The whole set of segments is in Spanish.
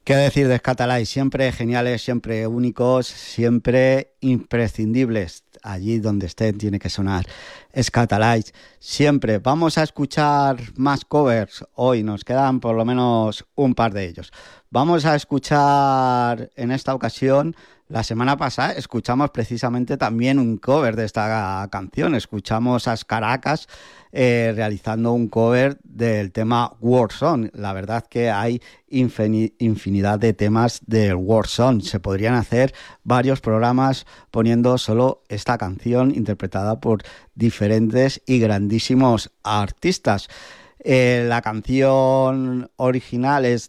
¿Qué decir de Scatalites? Siempre geniales, siempre únicos, siempre imprescindibles. Allí donde estén tiene que sonar Scatalites. Siempre. Vamos a escuchar más covers. Hoy nos quedan por lo menos un par de ellos. Vamos a escuchar en esta ocasión. La semana pasada escuchamos precisamente también un cover de esta canción. Escuchamos a Caracas realizando un cover del tema Warzone. La verdad que hay infinidad de temas del Warzone. Se podrían hacer varios programas poniendo solo esta canción interpretada por diferentes y grandísimos artistas. La canción original es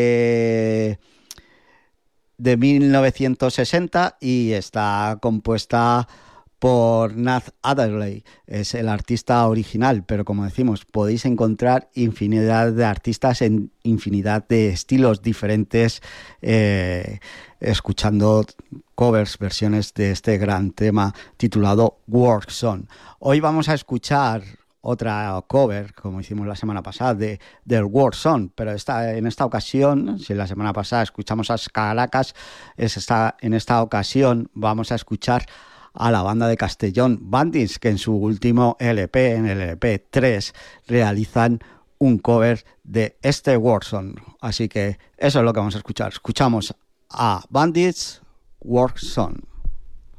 de 1960 y está compuesta por Nat Adderley, es el artista original, pero como decimos, podéis encontrar infinidad de artistas en infinidad de estilos diferentes, escuchando covers, versiones de este gran tema titulado Warzone. Hoy vamos a escuchar otra cover, como hicimos la semana pasada, del Warzone, pero en esta ocasión, si la semana pasada escuchamos a Caracas, en esta ocasión vamos a escuchar a la banda de Castellón Bandits, que en su último LP, en el LP 3, realizan un cover de este Warzone. Así que eso es lo que vamos a escuchar. Escuchamos a Bandits Warzone.